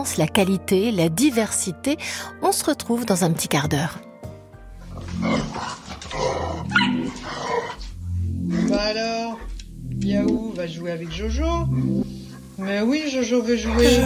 l'excellence, la qualité, la diversité. On se retrouve dans un petit quart d'heure. Bah alors, Yahoo va jouer avec Jojo? Mais oui, Jojo veut jouer.